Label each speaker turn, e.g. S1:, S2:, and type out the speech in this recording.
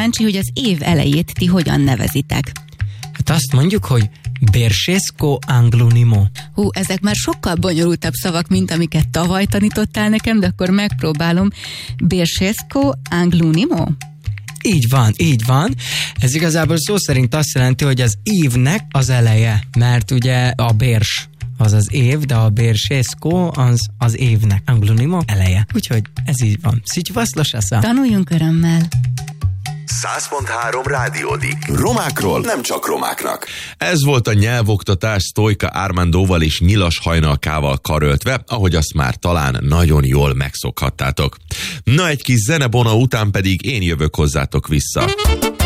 S1: kíváncsi, hogy az év elejét ti hogyan nevezitek.
S2: Hát azt mondjuk, hogy Bercesco Anglunimo.
S1: Hú, ezek már sokkal bonyolultabb szavak, mint amiket tavaly tanítottál nekem, de akkor megpróbálom. Bercesco Anglunimo?
S2: Így van. Ez igazából szó szerint azt jelenti, hogy az évnek az eleje, mert ugye a bérs az az év, de a Bercesco az évnek. Anglunimo eleje. Úgyhogy ez így van. Szügyvaszlosasza.
S1: Tanuljunk örömmel.
S3: 100.3 Rádiódik. Romákról nem csak romáknak.
S4: Ez volt a nyelvoktatás Sztojka Armandóval és Nyilas Hajnalkával karöltve, ahogy azt már talán nagyon jól megszokhattátok. Na, egy kis zenebona után pedig én jövök hozzátok vissza.